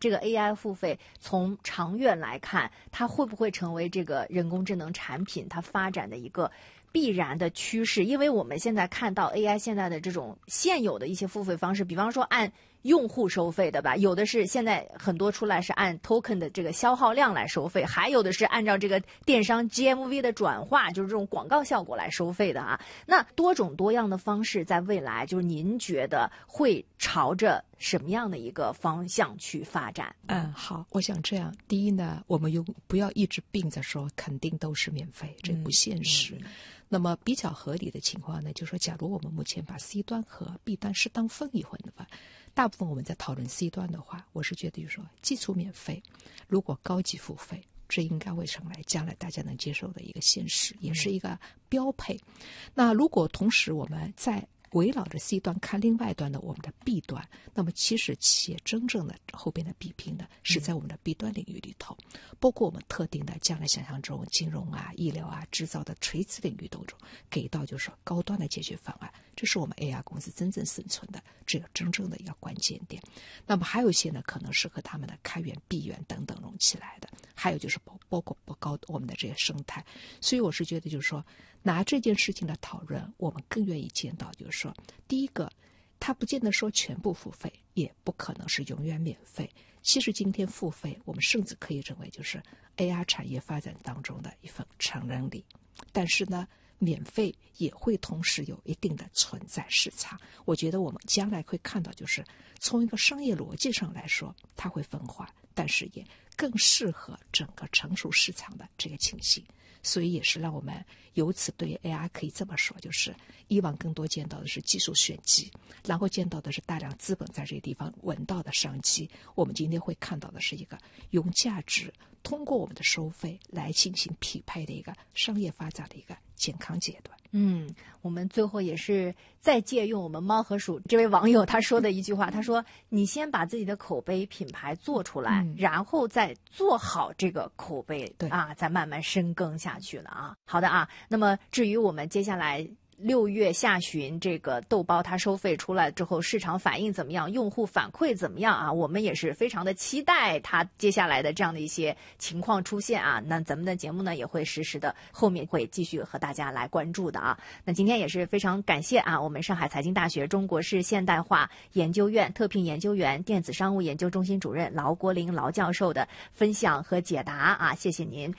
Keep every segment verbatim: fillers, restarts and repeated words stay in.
这个 A I 付费从长远来看，它会不会成为这个人工智能产品它发展的一个必然的趋势？因为我们现在看到 A I 现在的这种现有的一些付费方式，比方说按用户收费的吧，有的是现在很多出来是按 token 的这个消耗量来收费，还有的是按照这个电商 G M V 的转化，就是这种广告效果来收费的啊。那多种多样的方式在未来，就是您觉得会朝着什么样的一个方向去发展？ 嗯，好，我想这样，第一呢，我们又不要一直并着说肯定都是免费，这不现实。嗯嗯那么比较合理的情况呢，就是说，假如我们目前把 C 端和 B 端适当分一分的话，大部分我们在讨论 C 端的话，我是觉得就是说，基础免费，如果高级付费，这应该会成为将来大家能接受的一个现实，也是一个标配。那如果同时我们在围绕着 C 端看另外一端的我们的 B 端，那么其实企业真正的后边的比拼呢，是在我们的 B 端领域里头，包括我们特定的将来想象中金融啊、医疗啊、制造的垂直领域当中，给到就是说高端的解决方案，这是我们 A I 公司真正生存的这个真正的一个关键点。那么还有一些呢，可能是和他们的开源、闭源等等融起来的，还有就是包包括不高我们的这些生态。所以我是觉得就是说，拿这件事情的讨论，我们更愿意见到就是说，第一个，它不见得说全部付费，也不可能是永远免费。其实今天付费，我们甚至可以认为就是 A I 产业发展当中的一份成人礼。但是呢，免费也会同时有一定的存在市场。我觉得我们将来会看到，就是从一个商业逻辑上来说，它会分化，但是也更适合整个成熟市场的这个情形。所以也是让我们由此对 A I 可以这么说，就是以往更多见到的是技术炫技，然后见到的是大量资本在这个地方闻到的商机。我们今天会看到的是一个用价值通过我们的收费来进行匹配的一个商业发展的一个健康阶段。 嗯，我们最后也是再借用我们猫和鼠这位网友他说的一句话，他说你先把自己的口碑品牌做出来，嗯、然后再做好这个口碑，对啊，再慢慢深耕下去了啊。好的啊，那么至于我们接下来六月下旬这个豆包它收费出来之后，市场反应怎么样，用户反馈怎么样啊，我们也是非常的期待它接下来的这样的一些情况出现啊。那咱们的节目呢也会实时的后面会继续和大家来关注的啊。那今天也是非常感谢啊，我们上海财经大学中国式现代化研究院特聘研究员、电子商务研究中心主任劳国林劳教授的分享和解答啊，谢谢您。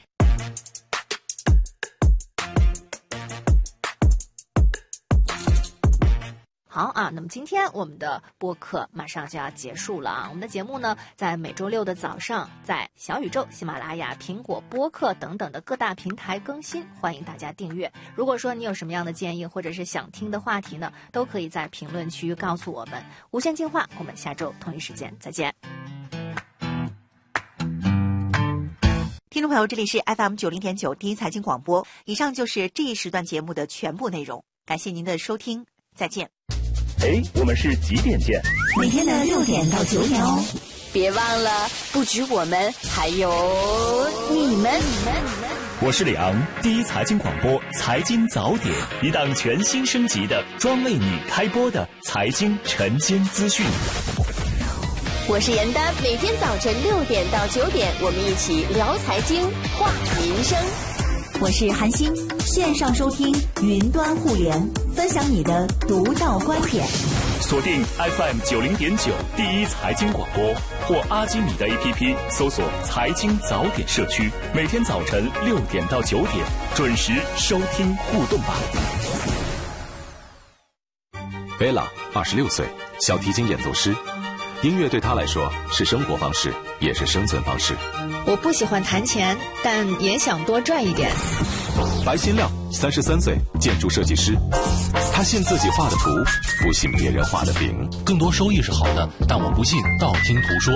好啊，那么今天我们的播客马上就要结束了啊。我们的节目呢，在每周六的早上，在小宇宙、喜马拉雅、苹果播客等等的各大平台更新，欢迎大家订阅。如果说你有什么样的建议，或者是想听的话题呢，都可以在评论区告诉我们。无限进化，我们下周同一时间再见。 听众朋友，这里是 F M 九零点九第一财经广播，以上就是这一时段节目的全部内容，感谢您的收听，再见。 哎，我们是几点见？ 每天的六点到九点哦。 别忘了，不止我们，还有你们。 我是李昂，第一财经广播财经早点，一档全新升级的专为你开播的财经晨间资讯。 我是严丹，每天早晨六点到九点，我们一起聊财经，话民生。 我是韩星，线上收听云端互联，分享你的独到观点。 锁定 F M 九零点九第一财经广播或阿基米的 A P P 搜索财经早点社区，每天早晨六点到九点准时收听互动吧。 贝拉二十六岁，小提琴演奏师。音乐对他来说是生活方式，也是生存方式。 我不喜欢弹钱，但也想多赚一点。 白新亮，三十三岁，建筑设计师。他信自己画的图，不信别人画的饼。 更多收益是好的，但我不信道听途说。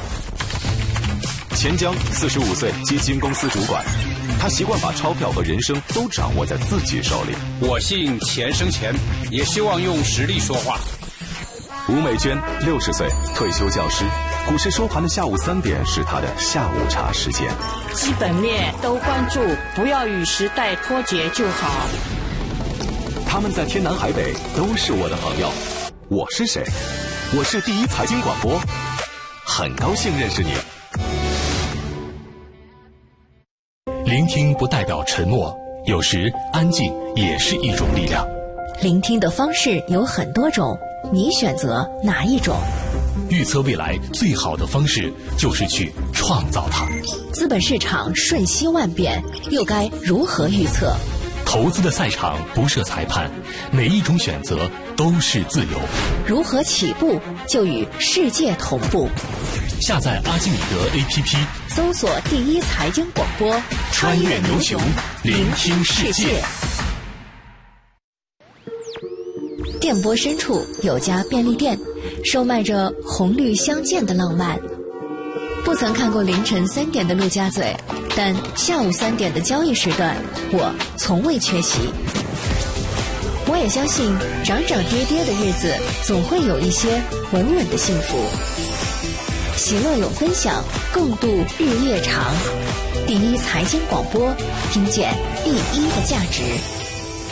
钱江，四十五岁，基金公司主管。他习惯把钞票和人生都掌握在自己手里。 我信钱生钱，也希望用实力说话。 吴美娟，六十岁，退休教师。股市收盘的下午三点是她的下午茶时间。 基本面都关注，不要与时代脱节就好。 他们在天南海北都是我的朋友。我是谁？我是第一财经广播很高兴认识你。 聆听不代表沉默，有时安静也是一种力量。 聆听的方式有很多种，你选择哪一种？ 预测未来最好的方式就是去创造它。 资本市场瞬息万变，又该如何预测？ 投资的赛场不设裁判，每一种选择都是自由。 如何起步就与世界同步？ 下载阿基米德 A P P， 搜索第一财经广播， 穿越牛熊，聆听世界。 电波深处有家便利店，售卖着红绿相间的浪漫。不曾看过凌晨三点的陆家嘴，但下午三点的交易时段，我从未缺席。我也相信，涨涨跌跌的日子，总会有一些稳稳的幸福。喜乐有分享，共度日夜长。第一财经广播，听见第一的价值。